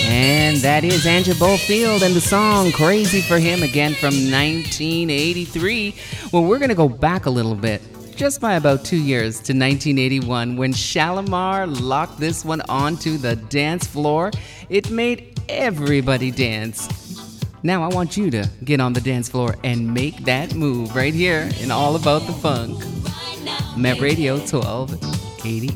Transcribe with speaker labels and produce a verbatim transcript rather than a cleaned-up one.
Speaker 1: And that is Andrew Bofield and the song Crazy for Him, again from nineteen eighty-three. Well, we're going to go back a little bit, just by about two years, to nineteen eighty-one, when Shalimar locked this one onto the dance floor. It made everybody dance. Now I want you to get on the dance floor and make that move right here in All About the Funk. Met Radio twelve eighty.